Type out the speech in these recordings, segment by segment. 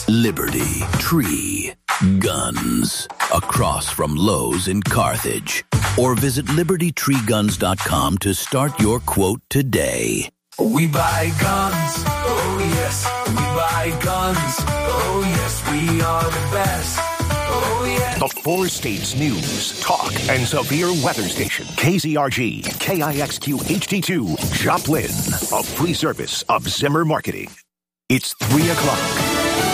Liberty Tree Guns. Across from Lowe's in Carthage. Or visit libertytreeguns.com to start your quote today. We buy guns, oh yes. We buy guns, oh yes. We are the best, oh yes. The Four States News, Talk, and Severe Weather Station. KZRG, KIXQ HD2, Joplin. A free service of Zimmer Marketing. It's 3 o'clock.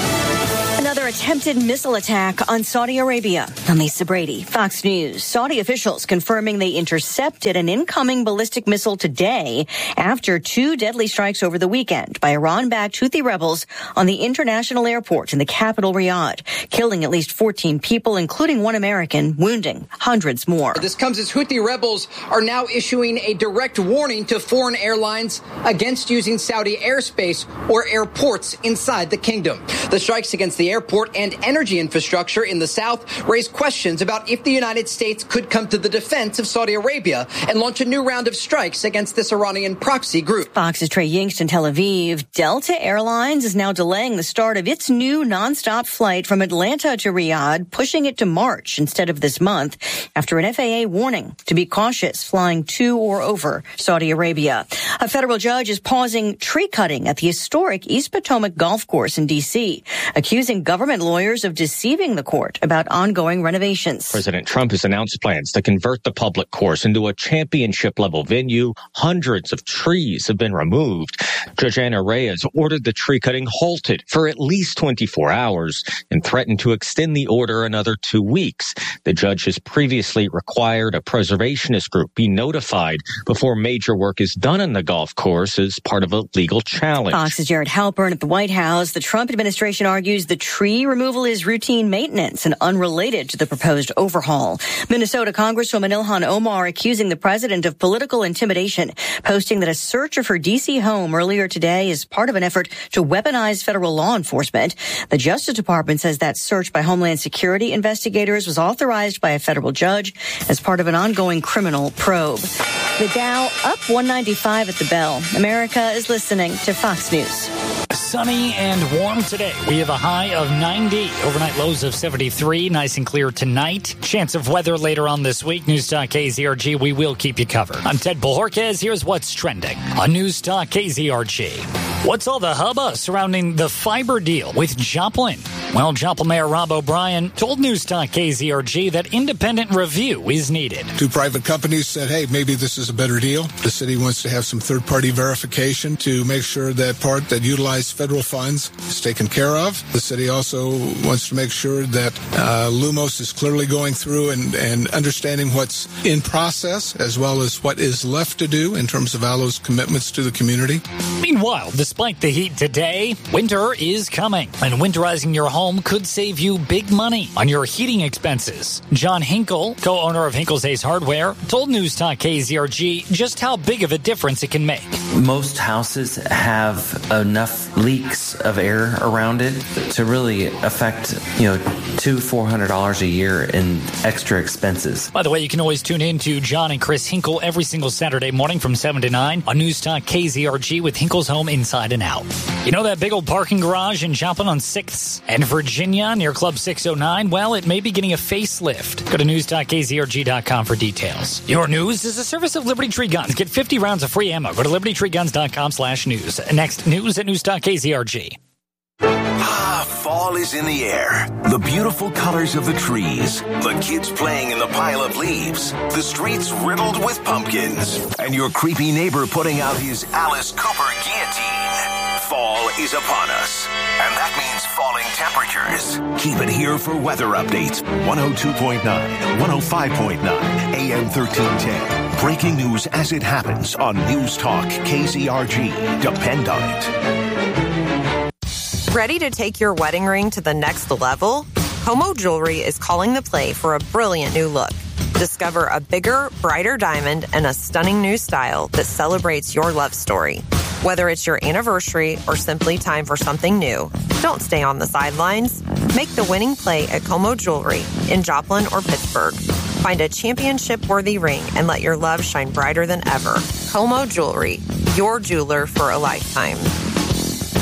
Another attempted missile attack on Saudi Arabia. I'm Lisa Brady, Fox News. Saudi officials confirming they intercepted an incoming ballistic missile today after 2 deadly strikes over the weekend by Iran-backed Houthi rebels on the international airport in the capital, Riyadh, killing at least 14 people, including 1 American, wounding hundreds more. This comes as Houthi rebels are now issuing a direct warning to foreign airlines against using Saudi airspace or airports inside the kingdom. The strikes against the airport and energy infrastructure in the south raise questions about if the United States could come to the defense of Saudi Arabia and launch a new round of strikes against this Iranian proxy group. Fox's Trey Yingst in Tel Aviv. Delta Airlines is now delaying the start of its new nonstop flight from Atlanta to Riyadh, pushing it to March instead of this month after an FAA warning to be cautious flying to or over Saudi Arabia. A federal judge is pausing tree cutting at the historic East Potomac Golf Course in D.C., accusing government lawyers of deceiving the court about ongoing renovations. President Trump has announced plans to convert the public course into a championship-level venue. Hundreds of trees have been removed. Judge Anna Reyes ordered the tree cutting halted for at least 24 hours and threatened to extend the order another 2 weeks. The judge has previously required a preservationist group be notified before major work is done on the golf course as part of a legal challenge. Fox's Jared Halpern at the White House. The Trump administration argues the tree removal is routine maintenance and unrelated to the proposed overhaul. Minnesota Congresswoman Ilhan Omar accusing the president of political intimidation, posting that a search of her D.C. home earlier today is part of an effort to weaponize federal law enforcement. The Justice Department says that search by Homeland Security investigators was authorized by a federal judge as part of an ongoing criminal probe. The Dow up 195 at the bell. America is listening to Fox News. Sunny and warm today. We have a high of 90. Overnight lows of 73. Nice and clear tonight. Chance of weather later on this week. Newstalk KZRG. We will keep you covered. I'm Ted Bojorquez. Here's what's trending on Newstalk KZRG. What's all the hubbub surrounding the fiber deal with Joplin? Well, Joplin Mayor Rob O'Brien told Newstalk KZRG that independent review is needed. 2 private companies said, hey, maybe this is a better deal. The city wants to have some third-party verification to make sure that part that utilizes federal funds is taken care of. The city also wants to make sure that Lumos is clearly going through and understanding what's in process as well as what is left to do in terms of ALLO's commitments to the community. Meanwhile, despite the heat today, winter is coming, and winterizing your home could save you big money on your heating expenses. John Hinkle, co-owner of Hinkle's Ace Hardware, told Newstalk KZRG just how big of a difference it can make. Most houses have enough leaks of air around it to really affect, $200-400 a year in extra expenses. By the way, you can always tune in to John and Chris Hinkle every single Saturday morning from 7 to 9 on Newstalk KZRG with Hinkle's Home Inside and Out. You know that big old parking garage in Joplin on 6th and Virginia near Club 609? Well, it may be getting a facelift. Go to newstalkkzrg.com for details. Your news is a service of Liberty Tree Guns. Get 50 rounds of free ammo. Go to libertytreeguns.com/news. Next, news at Newstalk KZRG. Fall is in the air. The beautiful colors of the trees, the kids playing in the pile of leaves, the streets riddled with pumpkins, and your creepy neighbor putting out his Alice Cooper guillotine. Fall is upon us, and that means falling temperatures. Keep it here for weather updates. 102.9, 105.9, AM 1310. Breaking news as it happens on News Talk KZRG. Depend on it. Ready to take your wedding ring to the next level? Como Jewelry is calling the play for a brilliant new look. Discover a bigger, brighter diamond and a stunning new style that celebrates your love story. Whether it's your anniversary or simply time for something new, don't stay on the sidelines. Make the winning play at Como Jewelry in Joplin or Pittsburgh. Find a championship-worthy ring and let your love shine brighter than ever. Como Jewelry, your jeweler for a lifetime.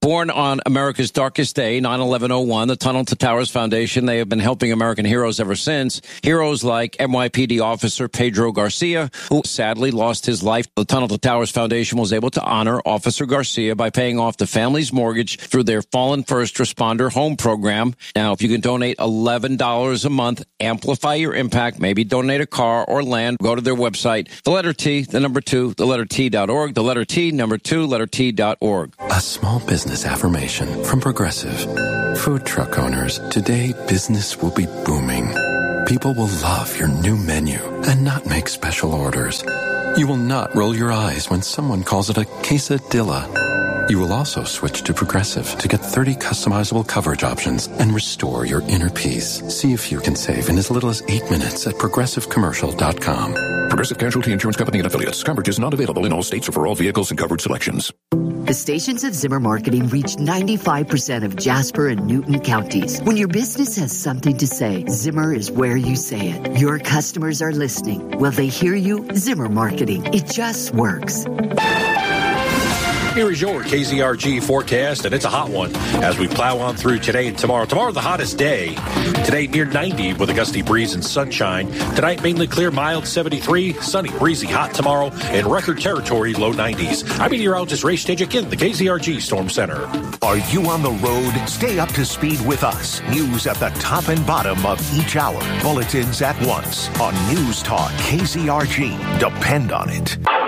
Born on America's darkest day, 9/11/01, the Tunnel to Towers Foundation, they have been helping American heroes ever since. Heroes like NYPD officer Pedro Garcia, who sadly lost his life. The Tunnel to Towers Foundation was able to honor Officer Garcia by paying off the family's mortgage through their Fallen First Responder Home Program. Now, if you can donate $11 a month, amplify your impact, maybe donate a car or land, go to their website, the letter T, the number 2, the letter T.org, the letter T, number 2, letter T.org. A small business affirmation from Progressive. Food truck owners, today business will be booming. People will love your new menu and not make special orders. You will not roll your eyes when someone calls it a quesadilla. You will also switch to Progressive to get 30 customizable coverage options and restore your inner peace. See if you can save in as little as 8 minutes at ProgressiveCommercial.com. Progressive Casualty Insurance Company and Affiliates. Coverage is not available in all states or for all vehicles and coverage selections. The stations of Zimmer Marketing reach 95% of Jasper and Newton counties. When your business has something to say, Zimmer is where you say it. Your customers are listening. Will they hear you? Zimmer Marketing. It just works. Here is your KZRG forecast, and it's a hot one as we plow on through today and tomorrow. Tomorrow, the hottest day. Today, near 90 with a gusty breeze and sunshine. Tonight, mainly clear, mild 73. Sunny, breezy, hot tomorrow. In record territory, low 90s. I'm meteorologist Ray Stajic in the KZRG Storm Center. Are you on the road? Stay up to speed with us. News at the top and bottom of each hour. Bulletins at once on News Talk KZRG. Depend on it.